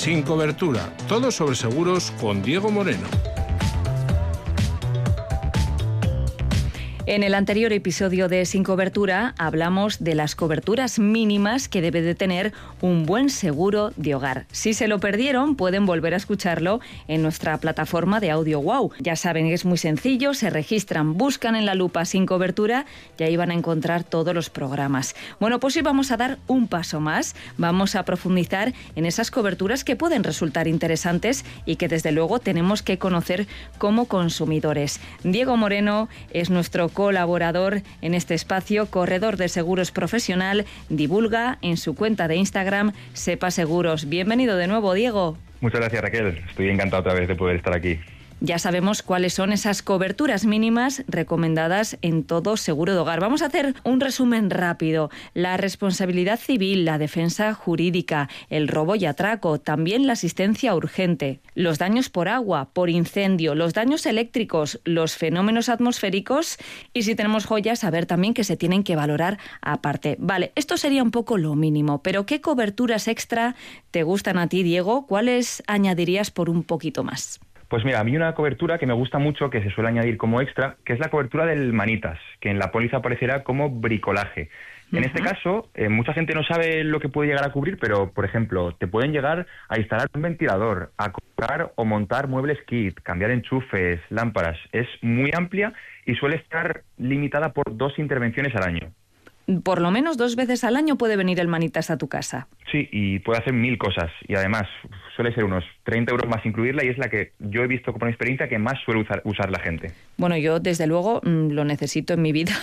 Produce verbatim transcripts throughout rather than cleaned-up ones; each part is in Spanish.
Sin Cobertura, todo sobre seguros con Diego Moreno. En el anterior episodio de Sin Cobertura hablamos de las coberturas mínimas que debe de tener un buen seguro de hogar. Si se lo perdieron, pueden volver a escucharlo en nuestra plataforma de Audio Wow. Ya saben, es muy sencillo, se registran, buscan en la lupa Sin Cobertura y ahí van a encontrar todos los programas. Bueno, pues hoy vamos a dar un paso más. Vamos a profundizar en esas coberturas que pueden resultar interesantes y que desde luego tenemos que conocer como consumidores. Diego Moreno es nuestro colaborador en este espacio, corredor de seguros profesional, divulga en su cuenta de Instagram Sepa Seguros. Bienvenido de nuevo, Diego. Muchas gracias, Raquel. Estoy encantado otra vez de poder estar aquí. Ya sabemos cuáles son esas coberturas mínimas recomendadas en todo seguro de hogar. Vamos a hacer un resumen rápido. La responsabilidad civil, la defensa jurídica, el robo y atraco, también la asistencia urgente, los daños por agua, por incendio, los daños eléctricos, los fenómenos atmosféricos y si tenemos joyas, saber también que se tienen que valorar aparte. Vale, esto sería un poco lo mínimo, pero ¿qué coberturas extra te gustan a ti, Diego? ¿Cuáles añadirías por un poquito más? Pues mira, a mí una cobertura que me gusta mucho, que se suele añadir como extra, que es la cobertura del manitas, que en la póliza aparecerá como bricolaje. En uh-huh. este caso, eh, mucha gente no sabe lo que puede llegar a cubrir, pero, por ejemplo, te pueden llegar a instalar un ventilador, a comprar o montar muebles kit, cambiar enchufes, lámparas. Es muy amplia y suele estar limitada por dos intervenciones al año. Por lo menos dos veces al año puede venir el manitas a tu casa. Sí, y puede hacer mil cosas. Y además suele ser unos treinta euros más incluirla y es la que yo he visto por mi experiencia que más suele usar, usar la gente. Bueno, yo desde luego lo necesito en mi vida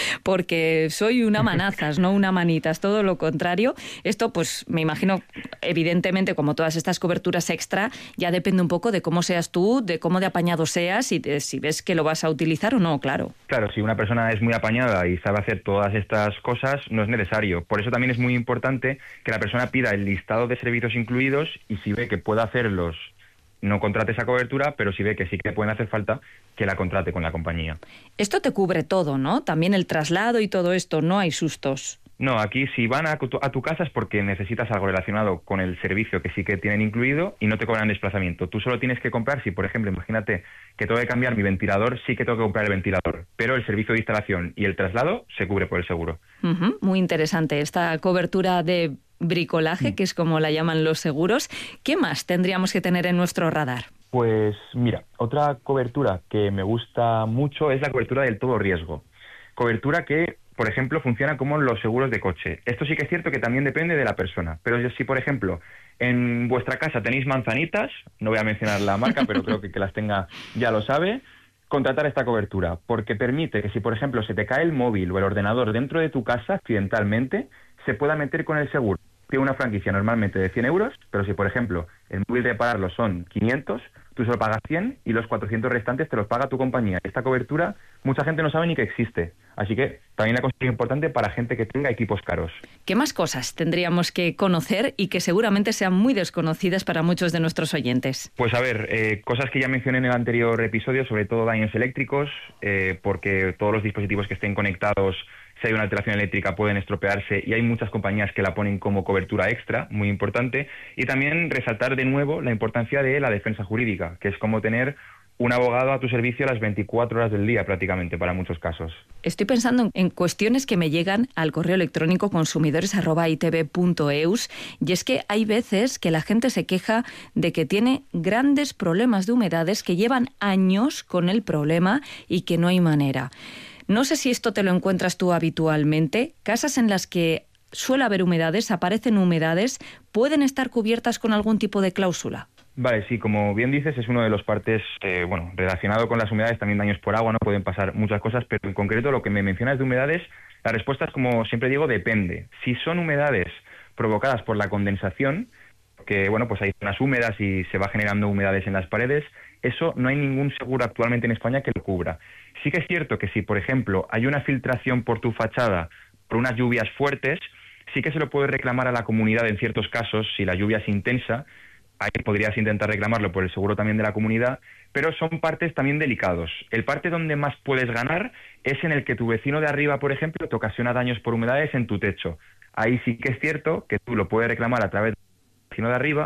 porque soy una manazas, no una manitas, todo lo contrario. Esto pues me imagino, evidentemente, como todas estas coberturas extra, ya depende un poco de cómo seas tú, de cómo de apañado seas y de si ves que lo vas a utilizar o no, claro. Claro, si una persona es muy apañada y sabe hacer todas estas cosas, no es necesario. Por eso también es muy importante que la persona pida el listado de servicios incluidos y si ve que puede hacerlos, no contrate esa cobertura, pero si ve que sí que pueden hacer falta, que la contrate con la compañía. Esto te cubre todo, ¿no? También el traslado y todo esto, no hay sustos. No, aquí si van a tu, a tu casa es porque necesitas algo relacionado con el servicio que sí que tienen incluido y no te cobran desplazamiento. Tú solo tienes que comprar, si por ejemplo, imagínate que tengo que cambiar mi ventilador, sí que tengo que comprar el ventilador, pero el servicio de instalación y el traslado se cubre por el seguro. Uh-huh. Muy interesante esta cobertura de bricolaje, mm. que es como la llaman los seguros. ¿Qué más tendríamos que tener en nuestro radar? Pues mira, otra cobertura que me gusta mucho es la cobertura del todo riesgo. Cobertura que, por ejemplo, funciona como los seguros de coche. Esto sí que es cierto que también depende de la persona. Pero si, por ejemplo, en vuestra casa tenéis manzanitas, no voy a mencionar la marca, pero creo que que las tenga ya lo sabe, contratar esta cobertura, porque permite que si, por ejemplo, se te cae el móvil o el ordenador dentro de tu casa accidentalmente, se pueda meter con el seguro. Tiene una franquicia normalmente de cien euros, pero si, por ejemplo, el móvil de repararlo son quinientos, tú solo pagas cien y los cuatrocientos restantes te los paga tu compañía. Esta cobertura mucha gente no sabe ni que existe, así que también la cosa es importante para gente que tenga equipos caros. ¿Qué más cosas tendríamos que conocer y que seguramente sean muy desconocidas para muchos de nuestros oyentes? Pues a ver, eh, cosas que ya mencioné en el anterior episodio, sobre todo daños eléctricos, eh, porque todos los dispositivos que estén conectados, si hay una alteración eléctrica, pueden estropearse y hay muchas compañías que la ponen como cobertura extra, muy importante. Y también resaltar de nuevo la importancia de la defensa jurídica, que es como tener un abogado a tu servicio a las veinticuatro horas del día prácticamente para muchos casos. Estoy pensando en cuestiones que me llegan al correo electrónico consumidores arroba i t v punto e u s y es que hay veces que la gente se queja de que tiene grandes problemas de humedades, que llevan años con el problema y que no hay manera. No sé si esto te lo encuentras tú habitualmente. Casas en las que suele haber humedades, aparecen humedades, ¿pueden estar cubiertas con algún tipo de cláusula? Vale, sí, como bien dices, es uno de los partes, eh, bueno, relacionado con las humedades, también daños por agua, no pueden pasar muchas cosas, pero en concreto lo que me mencionas de humedades, la respuesta es, como siempre digo, depende. Si son humedades provocadas por la condensación, que bueno, pues hay zonas húmedas y se va generando humedades en las paredes, eso no hay ningún seguro actualmente en España que lo cubra. Sí que es cierto que si, por ejemplo, hay una filtración por tu fachada por unas lluvias fuertes, sí que se lo puede reclamar a la comunidad en ciertos casos, si la lluvia es intensa, ahí podrías intentar reclamarlo por el seguro también de la comunidad, pero son partes también delicados. El parte donde más puedes ganar es en el que tu vecino de arriba, por ejemplo, te ocasiona daños por humedades en tu techo. Ahí sí que es cierto que tú lo puedes reclamar a través del vecino de arriba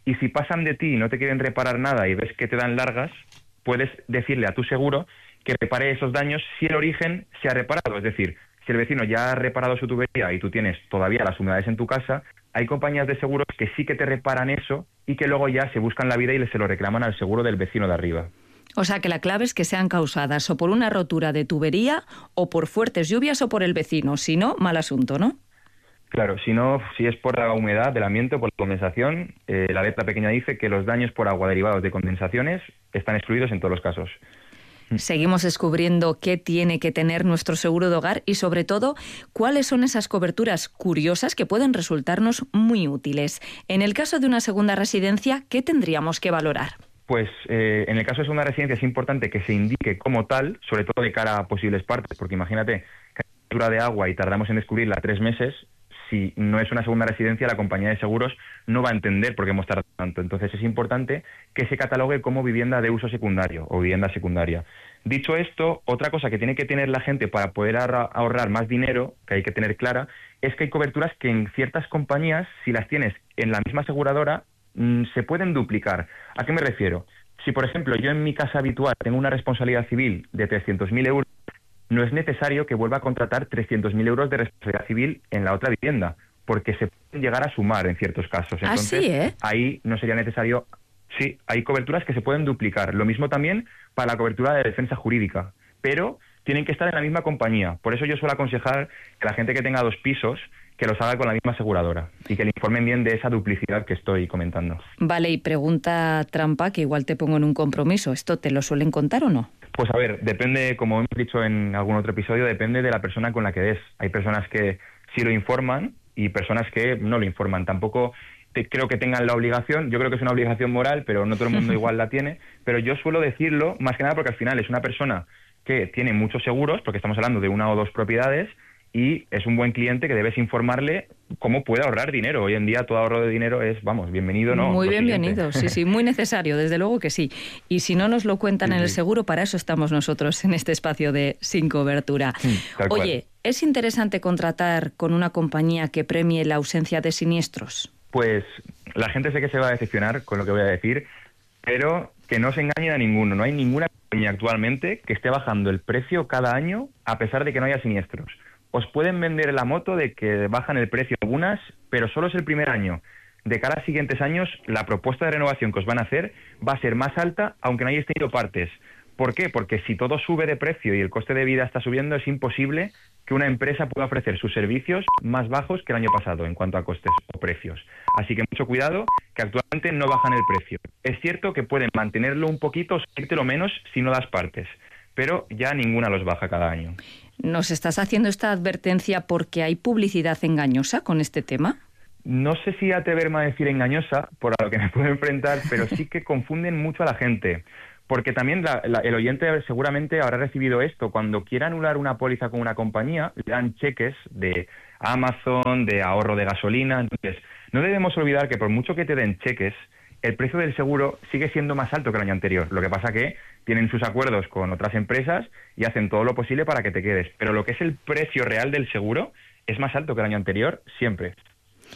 y si pasan de ti y no te quieren reparar nada y ves que te dan largas, puedes decirle a tu seguro que repare esos daños si el origen se ha reparado. Es decir, si el vecino ya ha reparado su tubería y tú tienes todavía las humedades en tu casa, hay compañías de seguros que sí que te reparan eso y que luego ya se buscan la vida y se lo reclaman al seguro del vecino de arriba. O sea que la clave es que sean causadas o por una rotura de tubería o por fuertes lluvias o por el vecino. Si no, mal asunto, ¿no? Claro, si no, si es por la humedad del ambiente o por la condensación, eh, la letra pequeña dice que los daños por agua derivados de condensaciones están excluidos en todos los casos. Seguimos descubriendo qué tiene que tener nuestro seguro de hogar y, sobre todo, cuáles son esas coberturas curiosas que pueden resultarnos muy útiles. En el caso de una segunda residencia, ¿qué tendríamos que valorar? Pues eh, en el caso de segunda residencia es importante que se indique como tal, sobre todo de cara a posibles partes, porque imagínate que hay cobertura de agua y tardamos en descubrirla tres meses. Si no es una segunda residencia, la compañía de seguros no va a entender por qué hemos tardado tanto. Entonces es importante que se catalogue como vivienda de uso secundario o vivienda secundaria. Dicho esto, otra cosa que tiene que tener la gente para poder ahorrar más dinero, que hay que tener clara, es que hay coberturas que en ciertas compañías, si las tienes en la misma aseguradora, mmm, se pueden duplicar. ¿A qué me refiero? Si, por ejemplo, yo en mi casa habitual tengo una responsabilidad civil de trescientos mil euros, no es necesario que vuelva a contratar trescientos mil euros de responsabilidad civil en la otra vivienda, porque se pueden llegar a sumar en ciertos casos. Entonces, ¿Ah, sí, eh? ahí no sería necesario... Sí, hay coberturas que se pueden duplicar. Lo mismo también para la cobertura de defensa jurídica, pero tienen que estar en la misma compañía. Por eso yo suelo aconsejar que la gente que tenga dos pisos, que los haga con la misma aseguradora y que le informen bien de esa duplicidad que estoy comentando. Vale, y pregunta trampa, que igual te pongo en un compromiso. ¿Esto te lo suelen contar o no? Pues a ver, depende, como hemos dicho en algún otro episodio, depende de la persona con la que des. Hay personas que sí lo informan y personas que no lo informan. Tampoco te, creo que tengan la obligación. Yo creo que es una obligación moral, pero no todo el mundo igual la tiene. Pero yo suelo decirlo, más que nada porque al final es una persona que tiene muchos seguros, porque estamos hablando de una o dos propiedades, y es un buen cliente que debes informarle cómo puede ahorrar dinero. Hoy en día todo ahorro de dinero es, vamos, bienvenido, ¿no? Muy bienvenido, sí, sí, muy necesario, desde luego que sí. Y si no nos lo cuentan sí, en el seguro, para eso estamos nosotros en este espacio de Sin Cobertura. Tal Oye, cual. ¿es interesante contratar con una compañía que premie la ausencia de siniestros? Pues la gente sé que se va a decepcionar con lo que voy a decir, pero que no se engañen a ninguno. No hay ninguna compañía actualmente que esté bajando el precio cada año a pesar de que no haya siniestros. Os pueden vender la moto de que bajan el precio algunas, pero solo es el primer año. De cara a siguientes años, la propuesta de renovación que os van a hacer va a ser más alta, aunque no hayáis tenido partes. ¿Por qué? Porque si todo sube de precio y el coste de vida está subiendo, es imposible que una empresa pueda ofrecer sus servicios más bajos que el año pasado en cuanto a costes o precios. Así que mucho cuidado, que actualmente no bajan el precio. Es cierto que pueden mantenerlo un poquito o subírtelo menos si no das partes, pero ya ninguna los baja cada año. ¿Nos estás haciendo esta advertencia porque hay publicidad engañosa con este tema? No sé si atreverme a decir engañosa, por a lo que me puedo enfrentar, pero sí que confunden mucho a la gente. Porque también la, la, el oyente seguramente habrá recibido esto. Cuando quiera anular una póliza con una compañía, le dan cheques de Amazon, de ahorro de gasolina. Entonces, no debemos olvidar que por mucho que te den cheques, el precio del seguro sigue siendo más alto que el año anterior. Lo que pasa que tienen sus acuerdos con otras empresas y hacen todo lo posible para que te quedes. Pero lo que es el precio real del seguro es más alto que el año anterior, siempre.